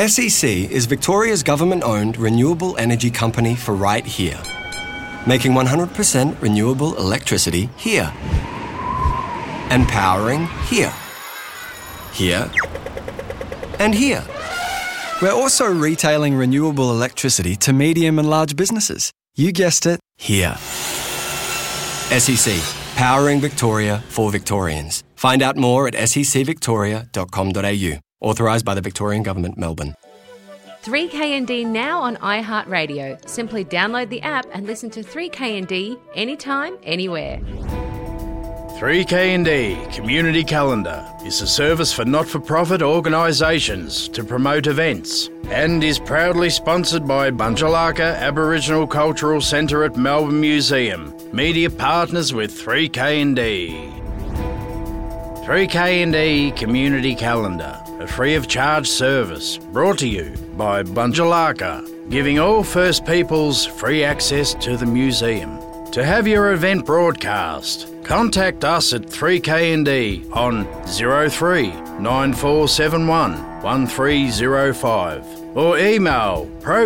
SEC is Victoria's government-owned renewable energy company for right here, making 100% renewable electricity here, and powering here, here, and here. We're also retailing renewable electricity to medium and large businesses. You guessed it, here. SEC, powering Victoria for Victorians. Find out more at secvictoria.com.au. Authorised by the Victorian Government, Melbourne. 3KND now on iHeartRadio. Simply download the app and listen to 3KND anytime, anywhere. 3KND Community Calendar is a service for not-for-profit organisations to promote events and is proudly sponsored by Bunjalaka Aboriginal Cultural Centre at Melbourne Museum. Media partners with 3KND. 3KND Community Calendar, a free-of-charge service brought to you by Bunjalaka, giving all First Peoples free access to the museum. To have your event broadcast, contact us at 3KND on 03 9471 1305 or email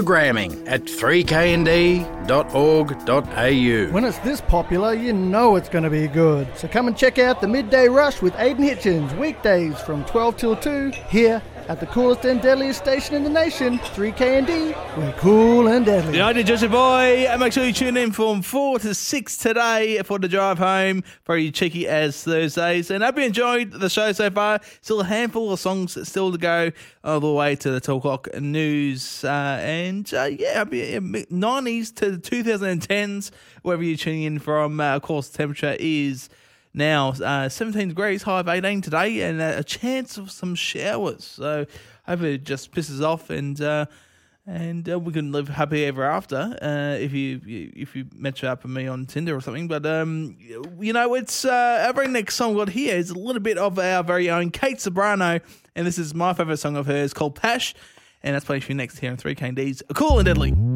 programming@3knd.org.au. When it's this popular, you know it's going to be good. So come and check out the Midday Rush with Aidan Hitchens, weekdays from 12 till 2, here at the coolest and deadliest station in the nation, 3KND. We're cool and deadly. Yeah, I did, Joseph Boy. Make sure you tune in from 4 to 6 today for the drive home. Very cheeky as Thursdays. And I hope you enjoyed the show so far. Still a handful of songs still to go all the way to the 2 o'clock news. 90s to 2010s, wherever you're tuning in from. Of course, the temperature is now 17 degrees, high of 18 today, and a chance of some showers. So I hope it just pisses off, and we can live happy ever after if you match up with me on Tinder or something. But it's our very next song we've got here is a little bit of our very own Kate Sobrano, and this is my favourite song of hers called Pash, and that's playing for you next here on 3KD's Cool and Deadly.